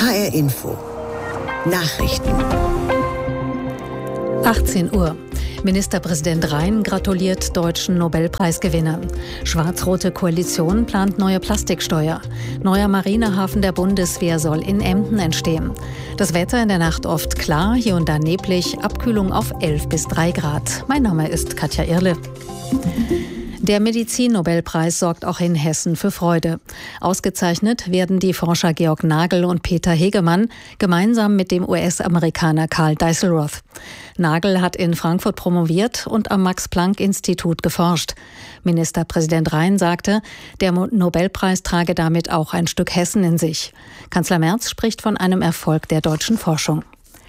HR Info. Nachrichten. 18 Uhr. Ministerpräsident Rhein gratuliert deutschen Nobelpreisgewinnern. Schwarz-rote Koalition plant neue Plastiksteuer. Neuer Marinehafen der Bundeswehr soll in Emden entstehen. Das Wetter in der Nacht oft klar, hier und da neblig, Abkühlung auf 11 bis 3 Grad. Mein Name ist Katja Irle. Der Medizin-Nobelpreis sorgt auch in Hessen für Freude. Ausgezeichnet werden die Forscher Georg Nagel und Peter Hegemann gemeinsam mit dem US-Amerikaner Karl Deisselroth. Nagel hat in Frankfurt promoviert und am Max-Planck-Institut geforscht. Ministerpräsident Rhein sagte, der Nobelpreis trage damit auch ein Stück Hessen in sich. Kanzler Merz spricht von einem Erfolg der deutschen Forschung.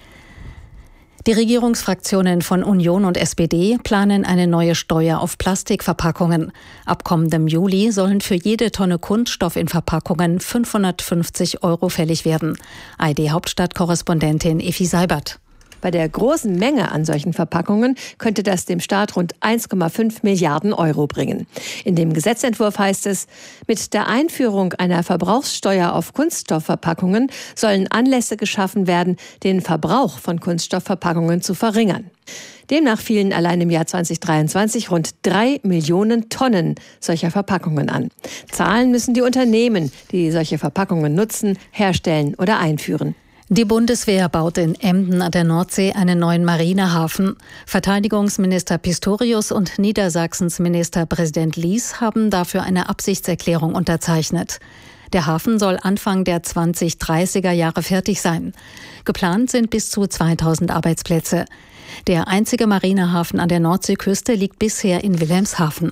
Die Regierungsfraktionen von Union und SPD planen eine neue Steuer auf Plastikverpackungen. Ab kommendem Juli sollen für jede Tonne Kunststoff in Verpackungen 550 € fällig werden. ARD-Hauptstadtkorrespondentin Effi Seibert. Bei der großen Menge an solchen Verpackungen könnte das dem Staat rund 1,5 Milliarden € bringen. In dem Gesetzentwurf heißt es, mit der Einführung einer Verbrauchssteuer auf Kunststoffverpackungen sollen Anlässe geschaffen werden, den Verbrauch von Kunststoffverpackungen zu verringern. Demnach fielen allein im Jahr 2023 rund 3 Millionen Tonnen solcher Verpackungen an. Zahlen müssen die Unternehmen, die solche Verpackungen nutzen, herstellen oder einführen. Die Bundeswehr baut in Emden an der Nordsee einen neuen Marinehafen. Verteidigungsminister Pistorius und Niedersachsens Ministerpräsident Lies haben dafür eine Absichtserklärung unterzeichnet. Der Hafen soll Anfang der 2030er Jahre fertig sein. Geplant sind bis zu 2000 Arbeitsplätze. Der einzige Marinehafen an der Nordseeküste liegt bisher in Wilhelmshaven.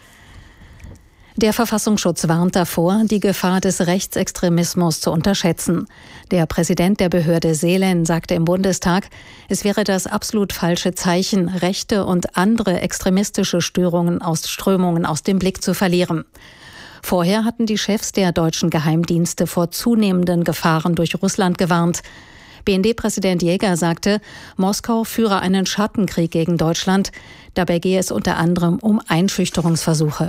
Der Verfassungsschutz warnt davor, die Gefahr des Rechtsextremismus zu unterschätzen. Der Präsident der Behörde Seelen sagte im Bundestag, es wäre das absolut falsche Zeichen, rechte und andere extremistische Strömungen aus dem Blick zu verlieren. Vorher hatten die Chefs der deutschen Geheimdienste vor zunehmenden Gefahren durch Russland gewarnt. BND-Präsident Jäger sagte, Moskau führe einen Schattenkrieg gegen Deutschland. Dabei gehe es unter anderem um Einschüchterungsversuche.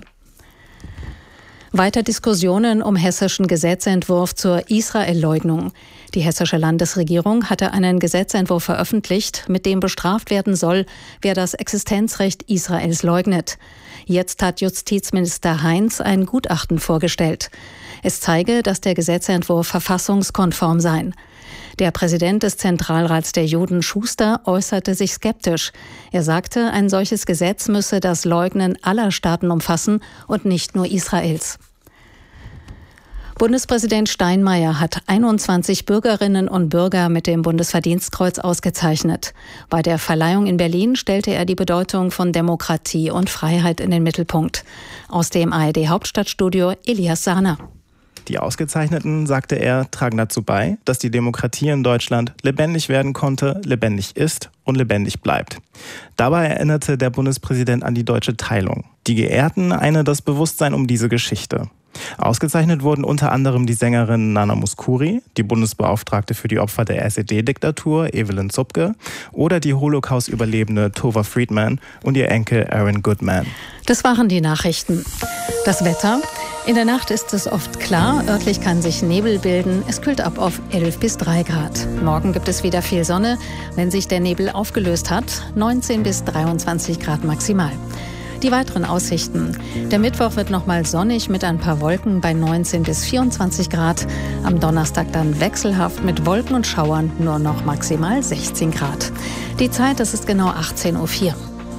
Weiter Diskussionen um hessischen Gesetzentwurf zur Israel-Leugnung. Die hessische Landesregierung hatte einen Gesetzentwurf veröffentlicht, mit dem bestraft werden soll, wer das Existenzrecht Israels leugnet. Jetzt hat Justizminister Heinz ein Gutachten vorgestellt. Es zeige, dass der Gesetzentwurf verfassungskonform sei. Der Präsident des Zentralrats der Juden, Schuster, äußerte sich skeptisch. Er sagte, ein solches Gesetz müsse das Leugnen aller Staaten umfassen und nicht nur Israels. Bundespräsident Steinmeier hat 21 Bürgerinnen und Bürger mit dem Bundesverdienstkreuz ausgezeichnet. Bei der Verleihung in Berlin stellte er die Bedeutung von Demokratie und Freiheit in den Mittelpunkt. Aus dem ARD-Hauptstadtstudio Elias Sahner. Die Ausgezeichneten, sagte er, tragen dazu bei, dass die Demokratie in Deutschland lebendig werden konnte, lebendig ist und lebendig bleibt. Dabei erinnerte der Bundespräsident an die deutsche Teilung. Die Geehrten eine das Bewusstsein um diese Geschichte. Ausgezeichnet wurden unter anderem die Sängerin Nana Mouskouri, die Bundesbeauftragte für die Opfer der SED-Diktatur Evelyn Zupke oder die Holocaust-Überlebende Tova Friedman und ihr Enkel Aaron Goodman. Das waren die Nachrichten. Das Wetter. In der Nacht ist es oft klar, örtlich kann sich Nebel bilden. Es kühlt ab auf 11 bis 3 Grad. Morgen gibt es wieder viel Sonne. Wenn sich der Nebel aufgelöst hat, 19 bis 23 Grad maximal. Die weiteren Aussichten. Der Mittwoch wird nochmal sonnig mit ein paar Wolken bei 19 bis 24 Grad. Am Donnerstag dann wechselhaft mit Wolken und Schauern nur noch maximal 16 Grad. Die Zeit, das ist genau 18:04 Uhr.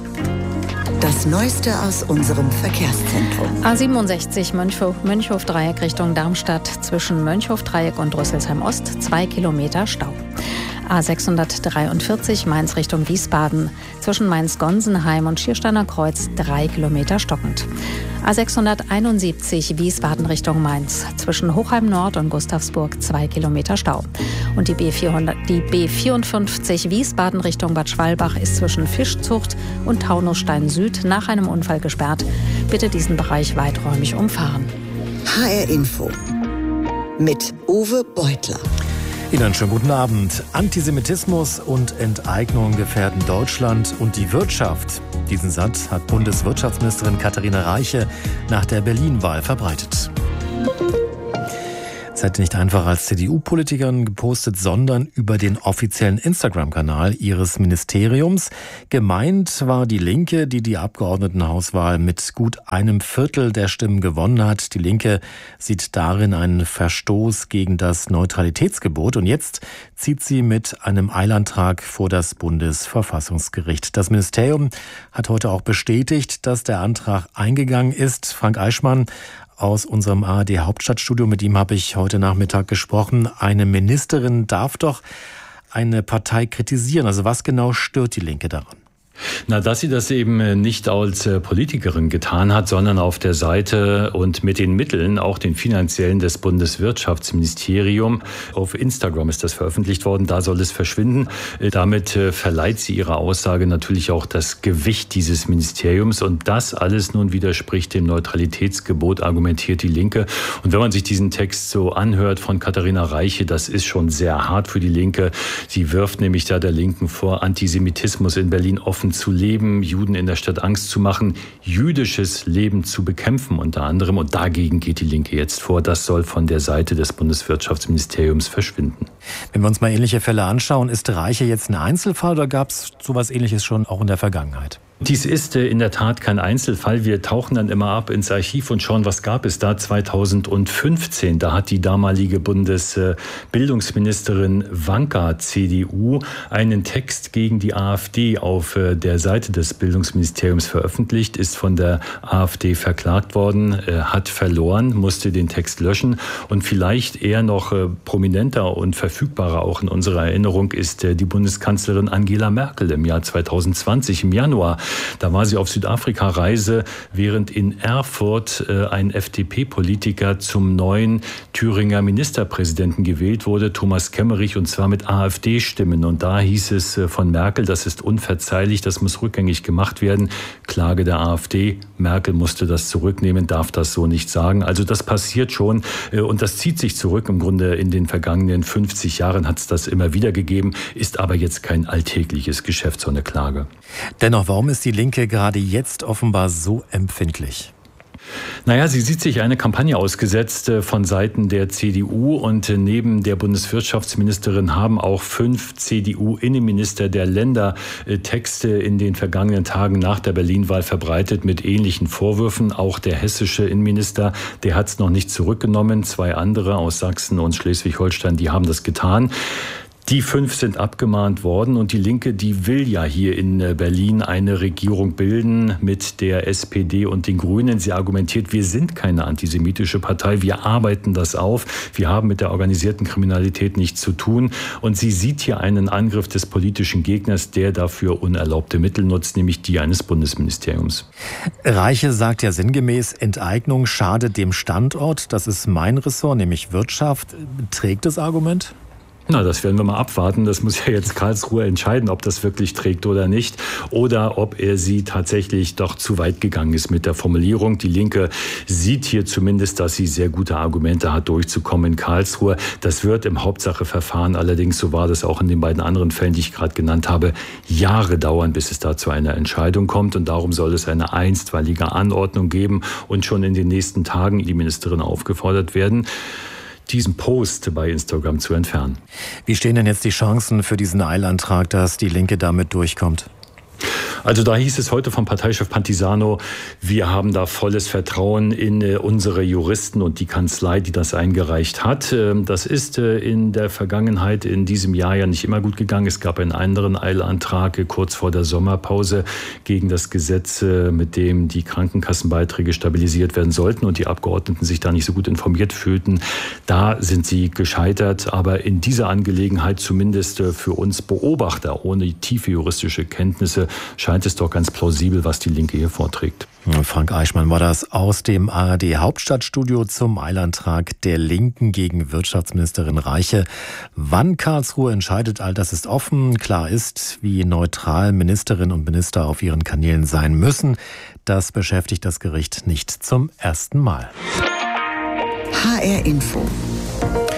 Das Neueste aus unserem Verkehrszentrum. A67 Mönchhof-Dreieck Richtung Darmstadt. Zwischen Mönchhof-Dreieck und Rüsselsheim-Ost 2 Kilometer Stau. A643 Mainz Richtung Wiesbaden. Zwischen Mainz-Gonsenheim und Schiersteiner Kreuz 3 Kilometer stockend. A671 Wiesbaden Richtung Mainz. Zwischen Hochheim Nord und Gustavsburg 2 Kilometer Stau. Und die B54 Wiesbaden Richtung Bad Schwalbach ist zwischen Fischzucht und Taunusstein Süd nach einem Unfall gesperrt. Bitte diesen Bereich weiträumig umfahren. HR Info mit Uwe Beutler. Ihnen einen schönen guten Abend. Antisemitismus und Enteignung gefährden Deutschland und die Wirtschaft. Diesen Satz hat Bundeswirtschaftsministerin Katharina Reiche nach der Berlin-Wahl verbreitet. Sie hatte nicht einfach als CDU-Politikerin gepostet, sondern über den offiziellen Instagram-Kanal ihres Ministeriums. Gemeint war die Linke, die die Abgeordnetenhauswahl mit gut 1/4 der Stimmen gewonnen hat. Die Linke sieht darin einen Verstoß gegen das Neutralitätsgebot. Und jetzt zieht sie mit einem Eilantrag vor das Bundesverfassungsgericht. Das Ministerium hat heute auch bestätigt, dass der Antrag eingegangen ist. Frank Eichmann aus unserem ARD-Hauptstadtstudio, mit ihm habe ich heute Nachmittag gesprochen. Eine Ministerin darf doch eine Partei kritisieren. Also was genau stört die Linke daran? Na, dass sie das eben nicht als Politikerin getan hat, sondern auf der Seite und mit den Mitteln, auch den finanziellen, des Bundeswirtschaftsministeriums. Auf Instagram ist das veröffentlicht worden, da soll es verschwinden. Damit verleiht sie ihrer Aussage natürlich auch das Gewicht dieses Ministeriums. Und das alles nun widerspricht dem Neutralitätsgebot, argumentiert die Linke. Und wenn man sich diesen Text so anhört von Katharina Reiche, das ist schon sehr hart für die Linke. Sie wirft nämlich da der Linken vor, Antisemitismus in Berlin offen zu leben, Juden in der Stadt Angst zu machen, jüdisches Leben zu bekämpfen unter anderem. Und dagegen geht die Linke jetzt vor. Das soll von der Seite des Bundeswirtschaftsministeriums verschwinden. Wenn wir uns mal ähnliche Fälle anschauen, ist Reiche jetzt ein Einzelfall oder gab es sowas Ähnliches schon auch in der Vergangenheit? Dies ist in der Tat kein Einzelfall. Wir tauchen dann immer ab ins Archiv und schauen, was gab es da 2015. Da hat die damalige Bundesbildungsministerin Wanka, CDU, einen Text gegen die AfD auf der Seite des Bildungsministeriums veröffentlicht, ist von der AfD verklagt worden, hat verloren, musste den Text löschen. Und vielleicht eher noch prominenter und verfügbarer auch in unserer Erinnerung ist die Bundeskanzlerin Angela Merkel im Jahr 2020, im Januar. Da war sie auf Südafrika-Reise, während in Erfurt ein FDP-Politiker zum neuen Thüringer Ministerpräsidenten gewählt wurde, Thomas Kemmerich, und zwar mit AfD-Stimmen. Und da hieß es von Merkel, das ist unverzeihlich, das muss rückgängig gemacht werden. Klage der AfD, Merkel musste das zurücknehmen, darf das so nicht sagen. Also das passiert schon und das zieht sich zurück. Im Grunde in den vergangenen 50 Jahren hat es das immer wieder gegeben, ist aber jetzt kein alltägliches Geschäft, so eine Klage. Dennoch, warum ist die Linke gerade jetzt offenbar so empfindlich? Naja, sie sieht sich eine Kampagne ausgesetzt von Seiten der CDU und neben der Bundeswirtschaftsministerin haben auch 5 CDU-Innenminister der Länder Texte in den vergangenen Tagen nach der Berlin-Wahl verbreitet mit ähnlichen Vorwürfen. Auch der hessische Innenminister, der hat es noch nicht zurückgenommen. 2 andere aus Sachsen und Schleswig-Holstein, die haben das getan. Die 5 sind abgemahnt worden und die Linke, die will ja hier in Berlin eine Regierung bilden mit der SPD und den Grünen. Sie argumentiert, wir sind keine antisemitische Partei, wir arbeiten das auf, wir haben mit der organisierten Kriminalität nichts zu tun. Und sie sieht hier einen Angriff des politischen Gegners, der dafür unerlaubte Mittel nutzt, nämlich die eines Bundesministeriums. Reiche sagt ja sinngemäß, Enteignung schadet dem Standort. Das ist mein Ressort, nämlich Wirtschaft. Trägt das Argument? Na, das werden wir mal abwarten. Das muss ja jetzt Karlsruhe entscheiden, ob das wirklich trägt oder nicht. Oder ob sie tatsächlich doch zu weit gegangen ist mit der Formulierung. Die Linke sieht hier zumindest, dass sie sehr gute Argumente hat, durchzukommen in Karlsruhe. Das wird im Hauptsacheverfahren allerdings, so war das auch in den beiden anderen Fällen, die ich gerade genannt habe, Jahre dauern, bis es da zu einer Entscheidung kommt. Und darum soll es eine einstweilige Anordnung geben und schon in den nächsten Tagen die Ministerin aufgefordert werden, diesen Post bei Instagram zu entfernen. Wie stehen denn jetzt die Chancen für diesen Eilantrag, dass die Linke damit durchkommt? Also da hieß es heute vom Parteichef Pantisano, wir haben da volles Vertrauen in unsere Juristen und die Kanzlei, die das eingereicht hat. Das ist in der Vergangenheit in diesem Jahr ja nicht immer gut gegangen. Es gab einen anderen Eilantrag kurz vor der Sommerpause gegen das Gesetz, mit dem die Krankenkassenbeiträge stabilisiert werden sollten und die Abgeordneten sich da nicht so gut informiert fühlten. Da sind sie gescheitert. Aber in dieser Angelegenheit, zumindest für uns Beobachter ohne tiefe juristische Kenntnisse, scheint es doch ganz plausibel, was die Linke hier vorträgt. Frank Eichmann war das aus dem ARD Hauptstadtstudio zum Eilantrag der Linken gegen Wirtschaftsministerin Reiche. Wann Karlsruhe entscheidet, all das ist offen. Klar ist, wie neutral Ministerinnen und Minister auf ihren Kanälen sein müssen. Das beschäftigt das Gericht nicht zum ersten Mal. HR Info.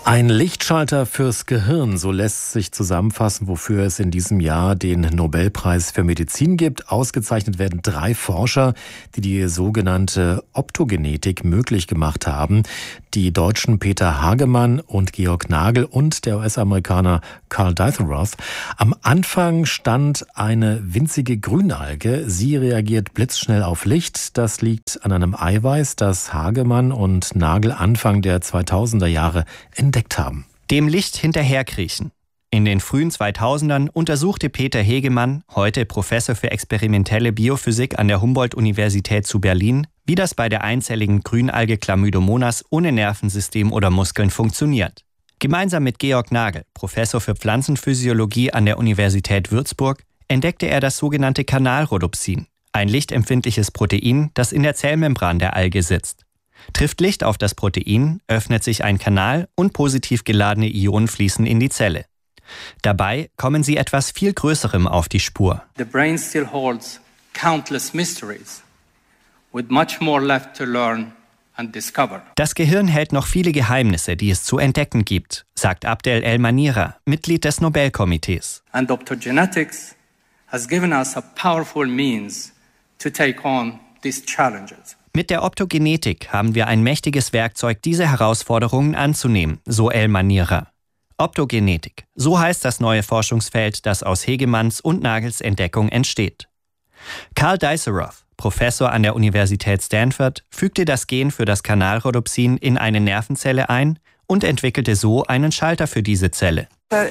Ein Lichtschalter fürs Gehirn, so lässt sich zusammenfassen, wofür es in diesem Jahr den Nobelpreis für Medizin gibt. Ausgezeichnet werden 3 Forscher, die die sogenannte Optogenetik möglich gemacht haben. Die Deutschen Peter Hagemann und Georg Nagel und der US-Amerikaner Carl Deitherroth. Am Anfang stand eine winzige Grünalge. Sie reagiert blitzschnell auf Licht. Das liegt an einem Eiweiß, das Hagemann und Nagel Anfang der 2000er Jahre entdeckt haben. Dem Licht hinterherkriechen. In den frühen 2000ern untersuchte Peter Hegemann, heute Professor für experimentelle Biophysik an der Humboldt-Universität zu Berlin, wie das bei der einzelligen Grünalge Chlamydomonas ohne Nervensystem oder Muskeln funktioniert. Gemeinsam mit Georg Nagel, Professor für Pflanzenphysiologie an der Universität Würzburg, entdeckte er das sogenannte Kanalrhodopsin, ein lichtempfindliches Protein, das in der Zellmembran der Alge sitzt. Trifft Licht auf das Protein, öffnet sich ein Kanal und positiv geladene Ionen fließen in die Zelle. Dabei kommen sie etwas viel Größerem auf die Spur. The brain still holds countless mysteries, with much more left to learn and discover. Das Gehirn hält noch viele Geheimnisse, die es zu entdecken gibt, sagt Abdel El-Manira, Mitglied des Nobelkomitees. And optogenetics has given us a powerful means to take on these challenges. Mit der Optogenetik haben wir ein mächtiges Werkzeug, diese Herausforderungen anzunehmen, so El-Manira. Optogenetik, so heißt das neue Forschungsfeld, das aus Hegemanns und Nagels Entdeckung entsteht. Carl Deitherroth, Professor an der Universität Stanford, fügte das Gen für das Kanalrhodopsin in eine Nervenzelle ein und entwickelte so einen Schalter für diese Zelle.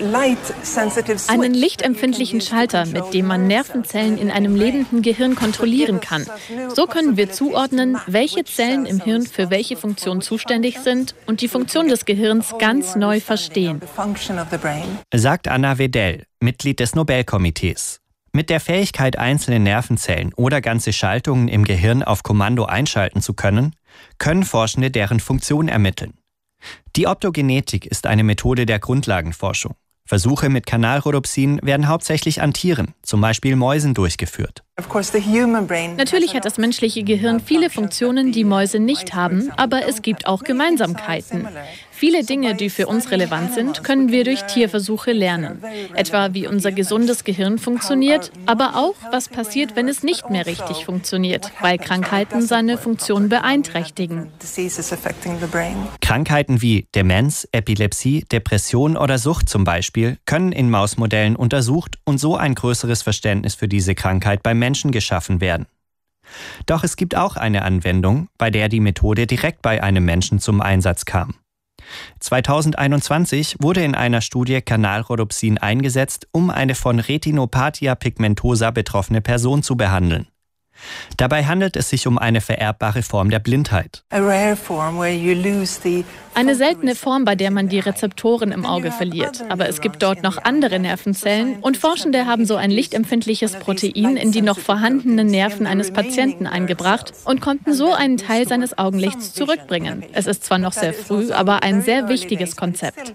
Einen lichtempfindlichen Schalter, mit dem man Nervenzellen in einem lebenden Gehirn kontrollieren kann. So können wir zuordnen, welche Zellen im Hirn für welche Funktion zuständig sind und die Funktion des Gehirns ganz neu verstehen. Sagt Anna Wedell, Mitglied des Nobelkomitees. Mit der Fähigkeit, einzelne Nervenzellen oder ganze Schaltungen im Gehirn auf Kommando einschalten zu können, können Forschende deren Funktion ermitteln. Die Optogenetik ist eine Methode der Grundlagenforschung. Versuche mit Kanalrhodopsin werden hauptsächlich an Tieren, zum Beispiel Mäusen, durchgeführt. Natürlich hat das menschliche Gehirn viele Funktionen, die Mäuse nicht haben, aber es gibt auch Gemeinsamkeiten. Viele Dinge, die für uns relevant sind, können wir durch Tierversuche lernen. Etwa, wie unser gesundes Gehirn funktioniert, aber auch, was passiert, wenn es nicht mehr richtig funktioniert, weil Krankheiten seine Funktion beeinträchtigen. Krankheiten wie Demenz, Epilepsie, Depression oder Sucht zum Beispiel können in Mausmodellen untersucht und so ein größeres Verständnis für diese Krankheit beim Menschen geschaffen werden. Doch es gibt auch eine Anwendung, bei der die Methode direkt bei einem Menschen zum Einsatz kam. 2021 wurde in einer Studie Kanalrhodopsin eingesetzt, um eine von Retinopathia pigmentosa betroffene Person zu behandeln. Dabei handelt es sich um eine vererbbare Form der Blindheit. Eine seltene Form, bei der man die Rezeptoren im Auge verliert. Aber es gibt dort noch andere Nervenzellen und Forschende haben so ein lichtempfindliches Protein in die noch vorhandenen Nerven eines Patienten eingebracht und konnten so einen Teil seines Augenlichts zurückbringen. Es ist zwar noch sehr früh, aber ein sehr wichtiges Konzept.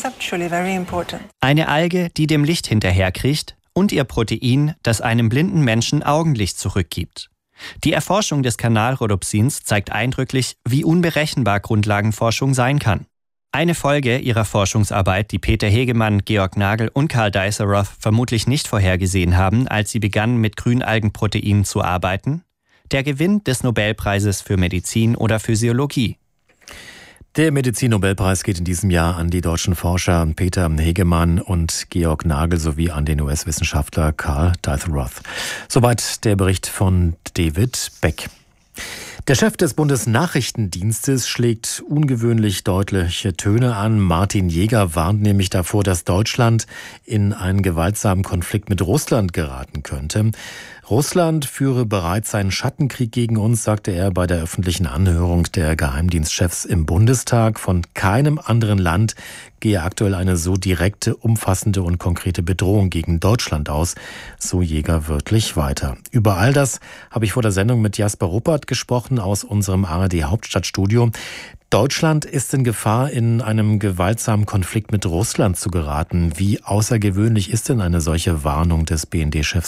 Eine Alge, die dem Licht hinterherkriecht, und ihr Protein, das einem blinden Menschen Augenlicht zurückgibt. Die Erforschung des Kanalrhodopsins zeigt eindrücklich, wie unberechenbar Grundlagenforschung sein kann. Eine Folge ihrer Forschungsarbeit, die Peter Hegemann, Georg Nagel und Carl Deitherroth vermutlich nicht vorhergesehen haben, als sie begannen, mit Grünalgenproteinen zu arbeiten: der Gewinn des Nobelpreises für Medizin oder Physiologie. Der Medizin-Nobelpreis geht in diesem Jahr an die deutschen Forscher Peter Hegemann und Georg Nagel sowie an den US-Wissenschaftler Carl Deitherroth. Soweit der Bericht von David Beck. Der Chef des Bundesnachrichtendienstes schlägt ungewöhnlich deutliche Töne an. Martin Jäger warnt nämlich davor, dass Deutschland in einen gewaltsamen Konflikt mit Russland geraten könnte. Russland führe bereits einen Schattenkrieg gegen uns, sagte er bei der öffentlichen Anhörung der Geheimdienstchefs im Bundestag. Von keinem anderen Land gehe aktuell eine so direkte, umfassende und konkrete Bedrohung gegen Deutschland aus, so Jäger wörtlich weiter. Über all das habe ich vor der Sendung mit Jasper Ruppert gesprochen aus unserem ARD-Hauptstadtstudio. Deutschland ist in Gefahr, in einem gewaltsamen Konflikt mit Russland zu geraten. Wie außergewöhnlich ist denn eine solche Warnung des BND-Chefs?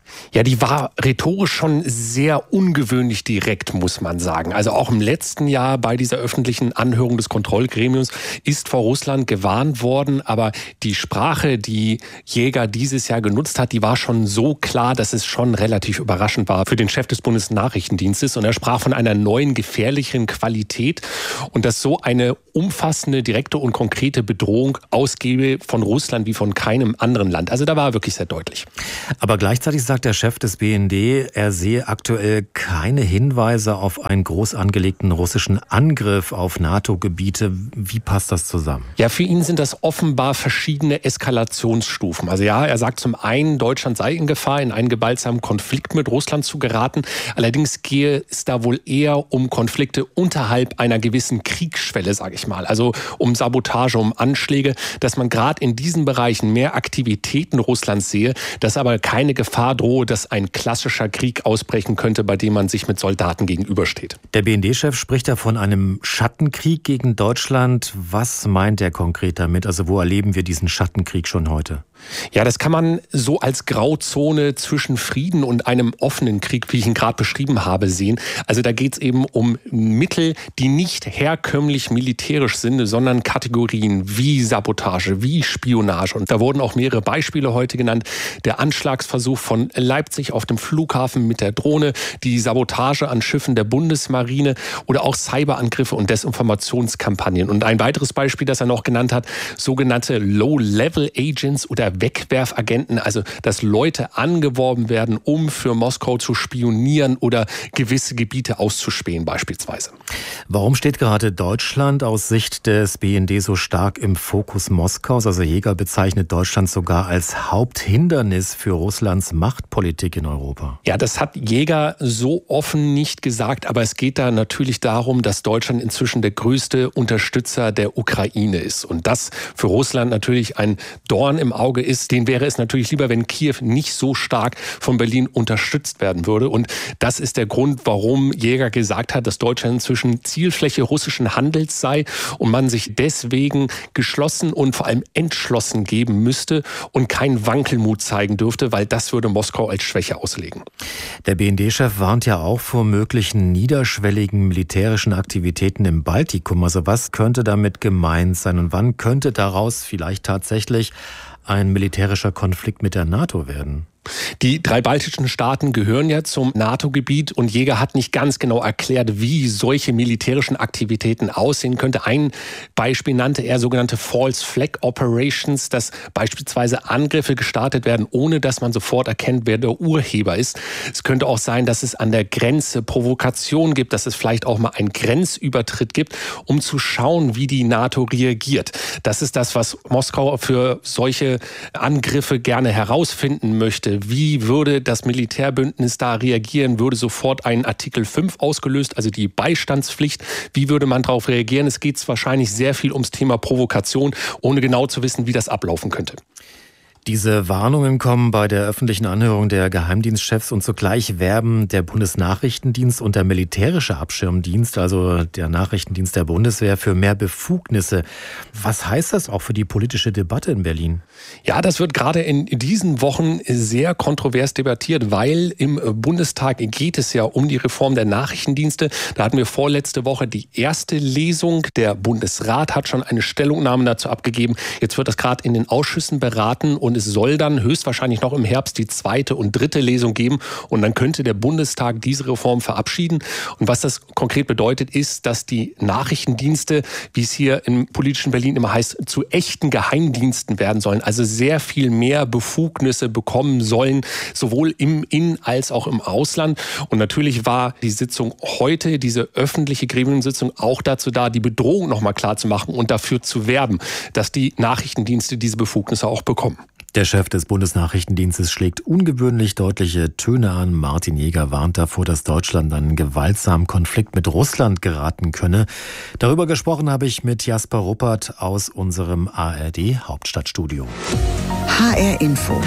Ja, die war rhetorisch schon sehr ungewöhnlich direkt, muss man sagen. Also auch im letzten Jahr bei dieser öffentlichen Anhörung des Kontrollgremiums ist vor Russland gewarnt worden. Aber die Sprache, die Jäger dieses Jahr genutzt hat, die war schon so klar, dass es schon relativ überraschend war für den Chef des Bundesnachrichtendienstes. Und er sprach von einer neuen, gefährlichen Qualität und dass so eine umfassende, direkte und konkrete Bedrohung ausgebe von Russland wie von keinem anderen Land. Also da war er wirklich sehr deutlich. Aber gleichzeitig sagt der Chef des BND, er sehe aktuell keine Hinweise auf einen groß angelegten russischen Angriff auf NATO-Gebiete. Wie passt das zusammen? Ja, für ihn sind das offenbar verschiedene Eskalationsstufen. Also ja, er sagt zum einen, Deutschland sei in Gefahr, in einen gewaltsamen Konflikt mit Russland zu geraten. Allerdings gehe es da wohl eher um Konflikte unterhalb einer gewissen Kriegsschwelle, sage ich mal. Also um Sabotage, um Anschläge, dass man gerade in diesen Bereichen mehr Aktivitäten Russlands sehe, dass aber keine Gefahr drohe, dass ein klassischer Krieg ausbrechen könnte, bei dem man sich mit Soldaten gegenübersteht. Der BND-Chef spricht ja von einem Schattenkrieg gegen Deutschland. Was meint er konkret damit? Also wo erleben wir diesen Schattenkrieg schon heute? Ja, das kann man so als Grauzone zwischen Frieden und einem offenen Krieg, wie ich ihn gerade beschrieben habe, sehen. Also da geht es eben um Mittel, die nicht herkömmlich militärisch sind, sondern Kategorien wie Sabotage, wie Spionage. Und da wurden auch mehrere Beispiele heute genannt. Der Anschlagsversuch von Leipzig auf dem Flughafen mit der Drohne, die Sabotage an Schiffen der Bundesmarine oder auch Cyberangriffe und Desinformationskampagnen. Und ein weiteres Beispiel, das er noch genannt hat, sogenannte Low-Level-Agents oder Wegwerfagenten, also dass Leute angeworben werden, um für Moskau zu spionieren oder gewisse Gebiete auszuspähen beispielsweise. Warum steht gerade Deutschland aus Sicht des BND so stark im Fokus Moskaus? Also Jäger bezeichnet Deutschland sogar als Haupthindernis für Russlands Machtpolitik in Europa. Ja, das hat Jäger so offen nicht gesagt, aber es geht da natürlich darum, dass Deutschland inzwischen der größte Unterstützer der Ukraine ist. Und das für Russland natürlich ein Dorn im Auge ist, den wäre es natürlich lieber, wenn Kiew nicht so stark von Berlin unterstützt werden würde. Und das ist der Grund, warum Jäger gesagt hat, dass Deutschland inzwischen Zielfläche russischen Handels sei und man sich deswegen geschlossen und vor allem entschlossen geben müsste und keinen Wankelmut zeigen dürfte, weil das würde Moskau als Schwäche auslegen. Der BND-Chef warnt ja auch vor möglichen niederschwelligen militärischen Aktivitäten im Baltikum. Also was könnte damit gemeint sein und wann könnte daraus vielleicht tatsächlich ein militärischer Konflikt mit der NATO werden? Die 3 baltischen Staaten gehören ja zum NATO-Gebiet und Jäger hat nicht ganz genau erklärt, wie solche militärischen Aktivitäten aussehen könnte. Ein Beispiel nannte er sogenannte False Flag Operations, dass beispielsweise Angriffe gestartet werden, ohne dass man sofort erkennt, wer der Urheber ist. Es könnte auch sein, dass es an der Grenze Provokation gibt, dass es vielleicht auch mal einen Grenzübertritt gibt, um zu schauen, wie die NATO reagiert. Das ist das, was Moskau für solche Angriffe gerne herausfinden möchte. Wie würde das Militärbündnis da reagieren? Würde sofort ein Artikel 5 ausgelöst, also die Beistandspflicht? Wie würde man darauf reagieren? Es geht wahrscheinlich sehr viel ums Thema Provokation, ohne genau zu wissen, wie das ablaufen könnte. Diese Warnungen kommen bei der öffentlichen Anhörung der Geheimdienstchefs und zugleich werben der Bundesnachrichtendienst und der militärische Abschirmdienst, also der Nachrichtendienst der Bundeswehr, für mehr Befugnisse. Was heißt das auch für die politische Debatte in Berlin? Ja, das wird gerade in diesen Wochen sehr kontrovers debattiert, weil im Bundestag geht es ja um die Reform der Nachrichtendienste. Da hatten wir vorletzte Woche die erste Lesung. Der Bundesrat hat schon eine Stellungnahme dazu abgegeben. Jetzt wird das gerade in den Ausschüssen beraten und es soll dann höchstwahrscheinlich noch im Herbst die 2. und 3. Lesung geben und dann könnte der Bundestag diese Reform verabschieden. Und was das konkret bedeutet, ist, dass die Nachrichtendienste, wie es hier im politischen Berlin immer heißt, zu echten Geheimdiensten werden sollen, also sehr viel mehr Befugnisse bekommen sollen, sowohl im In- als auch im Ausland. Und natürlich war die Sitzung heute, diese öffentliche Gremiensitzung, auch dazu da, die Bedrohung nochmal klar zu machen und dafür zu werben, dass die Nachrichtendienste diese Befugnisse auch bekommen. Der Chef des Bundesnachrichtendienstes schlägt ungewöhnlich deutliche Töne an. Martin Jäger warnt davor, dass Deutschland in einen gewaltsamen Konflikt mit Russland geraten könne. Darüber gesprochen habe ich mit Jasper Ruppert aus unserem ARD-Hauptstadtstudio. HR Info.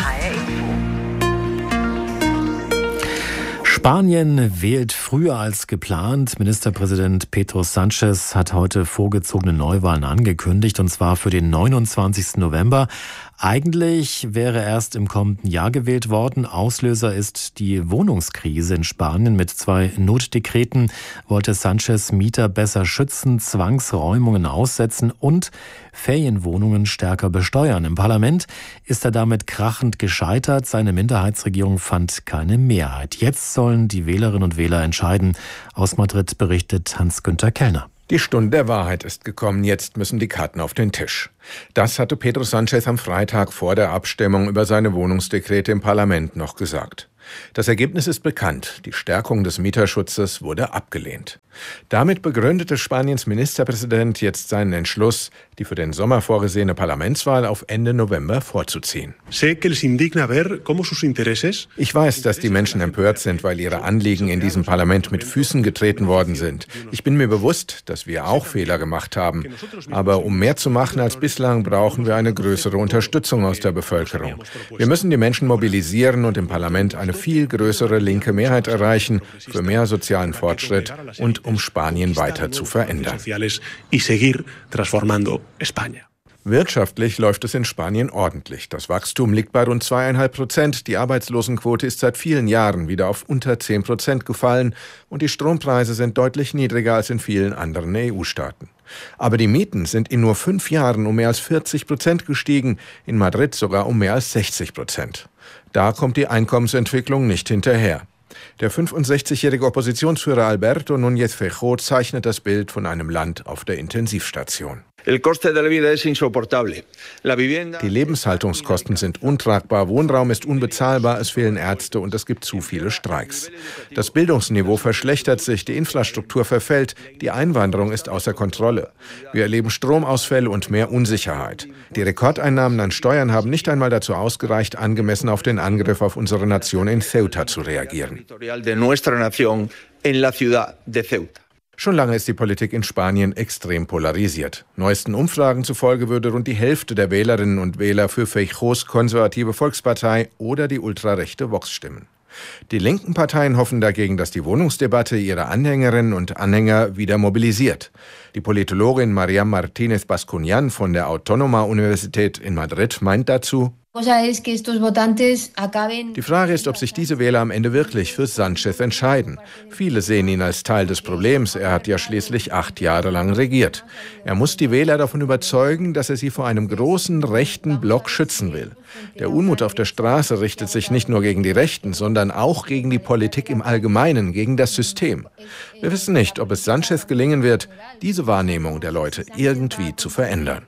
Spanien wählt früher als geplant. Ministerpräsident Pedro Sánchez hat heute vorgezogene Neuwahlen angekündigt, und zwar für den 29. November. Eigentlich wäre erst im kommenden Jahr gewählt worden. Auslöser ist die Wohnungskrise in Spanien. Mit 2 Notdekreten wollte Sánchez Mieter besser schützen, Zwangsräumungen aussetzen und Ferienwohnungen stärker besteuern. Im Parlament ist er damit krachend gescheitert. Seine Minderheitsregierung fand keine Mehrheit. Jetzt sollen die Wählerinnen und Wähler entscheiden. Aus Madrid berichtet Hans-Günther Kellner. Die Stunde der Wahrheit ist gekommen, jetzt müssen die Karten auf den Tisch. Das hatte Pedro Sánchez am Freitag vor der Abstimmung über seine Wohnungsdekrete im Parlament noch gesagt. Das Ergebnis ist bekannt. Die Stärkung des Mieterschutzes wurde abgelehnt. Damit begründete Spaniens Ministerpräsident jetzt seinen Entschluss, die für den Sommer vorgesehene Parlamentswahl auf Ende November vorzuziehen. Ich weiß, dass die Menschen empört sind, weil ihre Anliegen in diesem Parlament mit Füßen getreten worden sind. Ich bin mir bewusst, dass wir auch Fehler gemacht haben. Aber um mehr zu machen als bislang, brauchen wir eine größere Unterstützung aus der Bevölkerung. Wir müssen die Menschen mobilisieren und im Parlament eine viel größere linke Mehrheit erreichen für mehr sozialen Fortschritt und um Spanien weiter zu verändern. Wirtschaftlich läuft es in Spanien ordentlich. Das Wachstum liegt bei rund 2,5%. Die Arbeitslosenquote ist seit vielen Jahren wieder auf unter 10% gefallen und die Strompreise sind deutlich niedriger als in vielen anderen EU-Staaten. Aber die Mieten sind in nur 5 Jahren um mehr als 40% gestiegen, in Madrid sogar um mehr als 60%. Da kommt die Einkommensentwicklung nicht hinterher. Der 65-jährige Oppositionsführer Alberto Núñez Feijóo zeichnet das Bild von einem Land auf der Intensivstation. Die Lebenshaltungskosten sind untragbar, Wohnraum ist unbezahlbar, es fehlen Ärzte und es gibt zu viele Streiks. Das Bildungsniveau verschlechtert sich, die Infrastruktur verfällt, die Einwanderung ist außer Kontrolle. Wir erleben Stromausfälle und mehr Unsicherheit. Die Rekordeinnahmen an Steuern haben nicht einmal dazu ausgereicht, angemessen auf den Angriff auf unsere Nation in Ceuta zu reagieren. Schon lange ist die Politik in Spanien extrem polarisiert. Neuesten Umfragen zufolge würde rund die Hälfte der Wählerinnen und Wähler für Feijóos konservative Volkspartei oder die ultrarechte Vox stimmen. Die linken Parteien hoffen dagegen, dass die Wohnungsdebatte ihre Anhängerinnen und Anhänger wieder mobilisiert. Die Politologin María Martínez Bascuñán von der Autónoma-Universität in Madrid meint dazu: Die Frage ist, ob sich diese Wähler am Ende wirklich für Sánchez entscheiden. Viele sehen ihn als Teil des Problems. Er hat ja schließlich 8 Jahre lang regiert. Er muss die Wähler davon überzeugen, dass er sie vor einem großen rechten Block schützen will. Der Unmut auf der Straße richtet sich nicht nur gegen die Rechten, sondern auch gegen die Politik im Allgemeinen, gegen das System. Wir wissen nicht, ob es Sánchez gelingen wird, diese Wahrnehmung der Leute irgendwie zu verändern.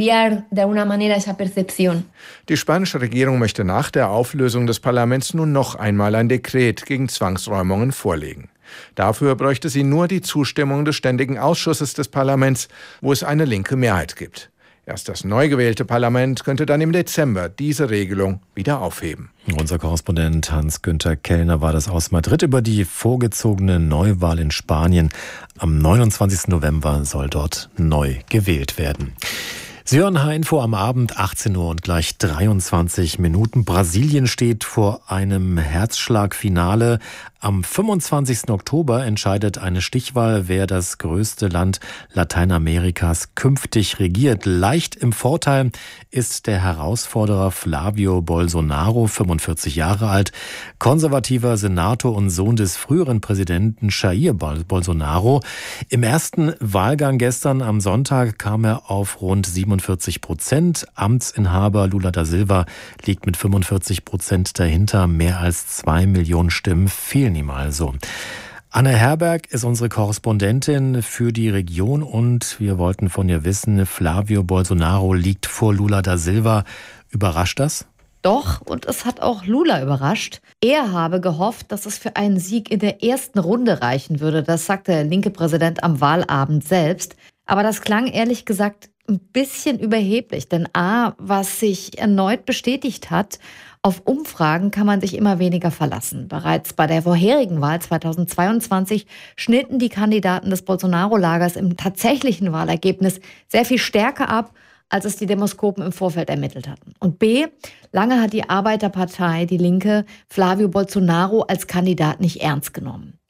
Die spanische Regierung möchte nach der Auflösung des Parlaments nun noch einmal ein Dekret gegen Zwangsräumungen vorlegen. Dafür bräuchte sie nur die Zustimmung des Ständigen Ausschusses des Parlaments, wo es eine linke Mehrheit gibt. Erst das neu gewählte Parlament könnte dann im Dezember diese Regelung wieder aufheben. Unser Korrespondent Hans-Günther Kellner war das aus Madrid über die vorgezogene Neuwahl in Spanien. Am 29. November soll dort neu gewählt werden. Sie hören H-Info am Abend, 18 Uhr und gleich 23 Minuten. Brasilien steht vor einem Herzschlagfinale. Am 25. Oktober entscheidet eine Stichwahl, wer das größte Land Lateinamerikas künftig regiert. Leicht im Vorteil ist der Herausforderer Flavio Bolsonaro, 45 Jahre alt, konservativer Senator und Sohn des früheren Präsidenten Jair Bolsonaro. Im ersten Wahlgang gestern am Sonntag kam er auf rund 47%. Amtsinhaber Lula da Silva liegt mit 45% dahinter. Mehr als 2 Millionen Stimmen fehlen ihm also. Anne Herberg ist unsere Korrespondentin für die Region und wir wollten von ihr wissen, Flavio Bolsonaro liegt vor Lula da Silva. Überrascht das? Doch, und es hat auch Lula überrascht. Er habe gehofft, dass es für einen Sieg in der ersten Runde reichen würde. Das sagte der linke Präsident am Wahlabend selbst. Aber das klang ehrlich gesagt ein bisschen überheblich. Denn was sich erneut bestätigt hat, auf Umfragen kann man sich immer weniger verlassen. Bereits bei der vorherigen Wahl 2022 schnitten die Kandidaten des Bolsonaro-Lagers im tatsächlichen Wahlergebnis sehr viel stärker ab, als es die Demoskopen im Vorfeld ermittelt hatten. Und lange hat die Arbeiterpartei, die Linke, Flavio Bolsonaro als Kandidat nicht ernst genommen.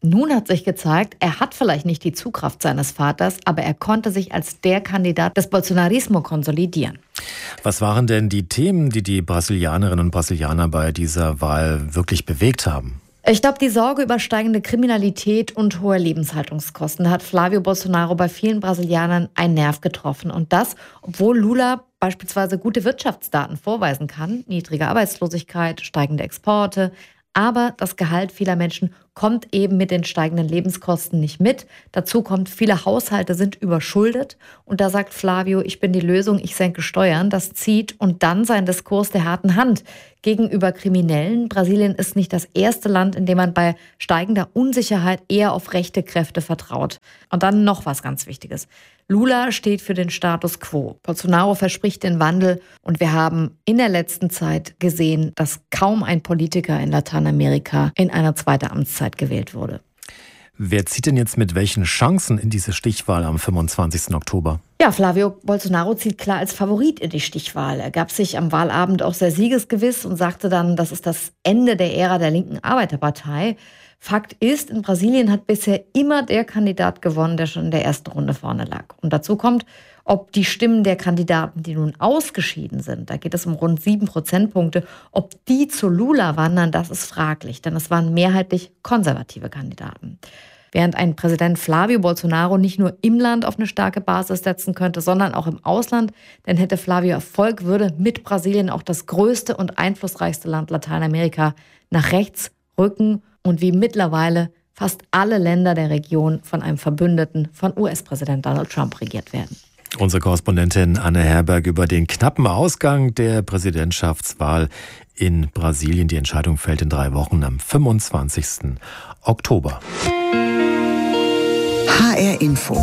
Nun hat sich gezeigt, er hat vielleicht nicht die Zugkraft seines Vaters, aber er konnte sich als der Kandidat des Bolsonarismo konsolidieren. Was waren denn die Themen, die die Brasilianerinnen und Brasilianer bei dieser Wahl wirklich bewegt haben? Ich glaube, die Sorge über steigende Kriminalität und hohe Lebenshaltungskosten hat Flávio Bolsonaro bei vielen Brasilianern einen Nerv getroffen. Und das, obwohl Lula beispielsweise gute Wirtschaftsdaten vorweisen kann, niedrige Arbeitslosigkeit, steigende Exporte. Aber das Gehalt vieler Menschen kommt eben mit den steigenden Lebenskosten nicht mit. Dazu kommt, viele Haushalte sind überschuldet. Und da sagt Flávio, ich bin die Lösung, ich senke Steuern. Das zieht und dann sein Diskurs der harten Hand gegenüber Kriminellen. Brasilien ist nicht das erste Land, in dem man bei steigender Unsicherheit eher auf rechte Kräfte vertraut. Und dann noch was ganz Wichtiges. Lula steht für den Status quo. Bolsonaro verspricht den Wandel. Und wir haben in der letzten Zeit gesehen, dass kaum ein Politiker in Lateinamerika in eine zweite Amtszeit gewählt wurde. Wer zieht denn jetzt mit welchen Chancen in diese Stichwahl am 25. Oktober? Ja, Flávio Bolsonaro zieht klar als Favorit in die Stichwahl. Er gab sich am Wahlabend auch sehr siegesgewiss und sagte dann, das ist das Ende der Ära der linken Arbeiterpartei. Fakt ist, in Brasilien hat bisher immer der Kandidat gewonnen, der schon in der ersten Runde vorne lag. Und dazu kommt, ob die Stimmen der Kandidaten, die nun ausgeschieden sind, da geht es um rund 7 Prozentpunkte, ob die zu Lula wandern, das ist fraglich, denn es waren mehrheitlich konservative Kandidaten. Während ein Präsident Flávio Bolsonaro nicht nur im Land auf eine starke Basis setzen könnte, sondern auch im Ausland, denn hätte Flávio Erfolg, würde mit Brasilien auch das größte und einflussreichste Land Lateinamerika nach rechts rücken und wie mittlerweile fast alle Länder der Region von einem Verbündeten von US-Präsident Donald Trump regiert werden. Unsere Korrespondentin Anne Herberg über den knappen Ausgang der Präsidentschaftswahl in Brasilien. Die Entscheidung fällt in 3 Wochen am 25. Oktober. HR Info.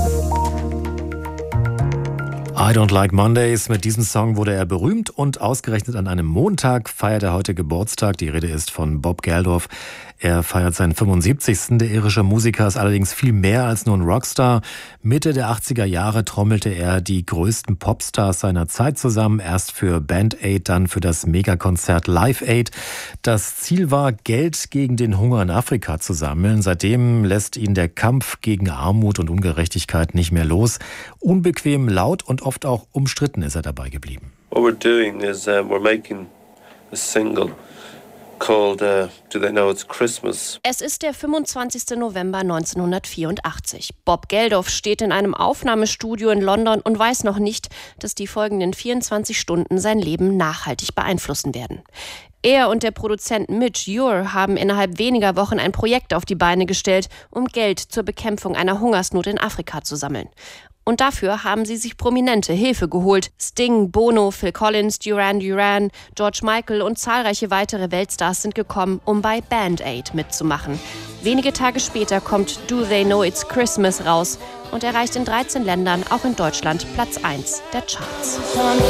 I Don't Like Mondays. Mit diesem Song wurde er berühmt und ausgerechnet an einem Montag feiert er heute Geburtstag. Die Rede ist von Bob Geldof. Er feiert seinen 75. Der irische Musiker ist allerdings viel mehr als nur ein Rockstar. Mitte der 80er Jahre trommelte er die größten Popstars seiner Zeit zusammen. Erst für Band Aid, dann für das Megakonzert Live Aid. Das Ziel war, Geld gegen den Hunger in Afrika zu sammeln. Seitdem lässt ihn der Kampf gegen Armut und Ungerechtigkeit nicht mehr los. Unbequem, laut und oft auch umstritten ist er dabei geblieben. What we're doing is we're making a single called Do They Know It's Christmas? Es ist der 25. November 1984. Bob Geldof steht in einem Aufnahmestudio in London und weiß noch nicht, dass die folgenden 24 Stunden sein Leben nachhaltig beeinflussen werden. Er und der Produzent Midge Ure haben innerhalb weniger Wochen ein Projekt auf die Beine gestellt, um Geld zur Bekämpfung einer Hungersnot in Afrika zu sammeln. Und dafür haben sie sich prominente Hilfe geholt. Sting, Bono, Phil Collins, Duran Duran, George Michael und zahlreiche weitere Weltstars sind gekommen, um bei Band Aid mitzumachen. Wenige Tage später kommt Do They Know It's Christmas raus und erreicht in 13 Ländern, auch in Deutschland, Platz 1 der Charts.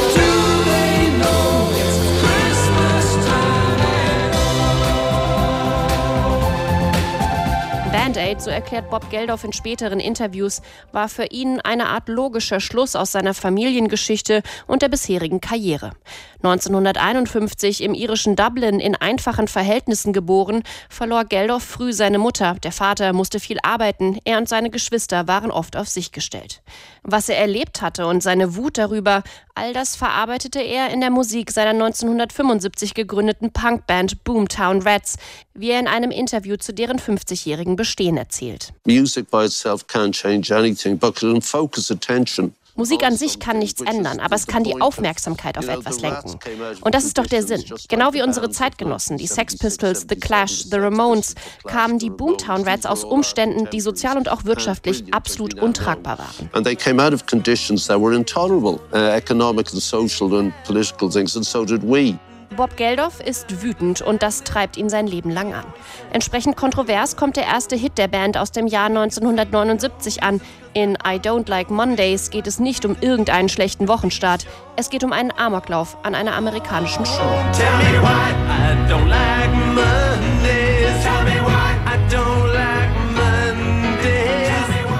Band Aid, so erklärt Bob Geldof in späteren Interviews, war für ihn eine Art logischer Schluss aus seiner Familiengeschichte und der bisherigen Karriere. 1951 im irischen Dublin in einfachen Verhältnissen geboren, verlor Geldof früh seine Mutter. Der Vater musste viel arbeiten, er und seine Geschwister waren oft auf sich gestellt. Was er erlebt hatte und seine Wut darüber, all das verarbeitete er in der Musik seiner 1975 gegründeten Punkband Boomtown Rats, wie er in einem Interview zu deren 50-jährigen Bestehen erzählt. Music by itself can't change anything, but can focus attention. Musik an sich kann nichts ändern, aber es kann die Aufmerksamkeit auf etwas lenken. Und das ist doch der Sinn. Genau wie unsere Zeitgenossen, die Sex Pistols, The Clash, The Ramones, kamen die Boomtown Rats aus Umständen, die sozial und auch wirtschaftlich absolut untragbar waren. And they came out of conditions that were intolerable, economic and social and political things, and so did we. Bob Geldof ist wütend und das treibt ihn sein Leben lang an. Entsprechend kontrovers kommt der erste Hit der Band aus dem Jahr 1979 an. In I Don't Like Mondays geht es nicht um irgendeinen schlechten Wochenstart. Es geht um einen Amoklauf an einer amerikanischen Schule. Tell me why I don't like Mondays. Tell me why I don't like Mondays. Der